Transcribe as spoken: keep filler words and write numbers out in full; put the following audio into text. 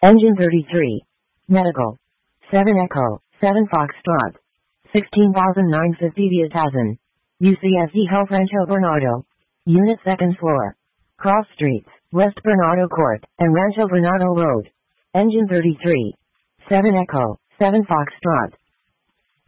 Engine thirty-three. Medical. seven Echo, seven Foxtrot. sixteen thousand nine hundred fifty Vietazan. U C S D Health Rancho Bernardo. Unit second floor. Cross Streets, West Bernardo Court, and Rancho Bernardo Road. Engine thirty-three. seven Echo, seven Foxtrot.